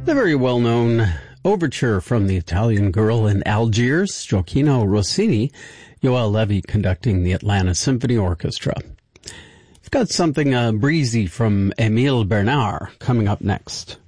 The very well-known overture from the Italian Girl in Algiers, Gioacchino Rossini, Joel Levy conducting the Atlanta Symphony Orchestra. We've got something breezy from Émile Bernard coming up next.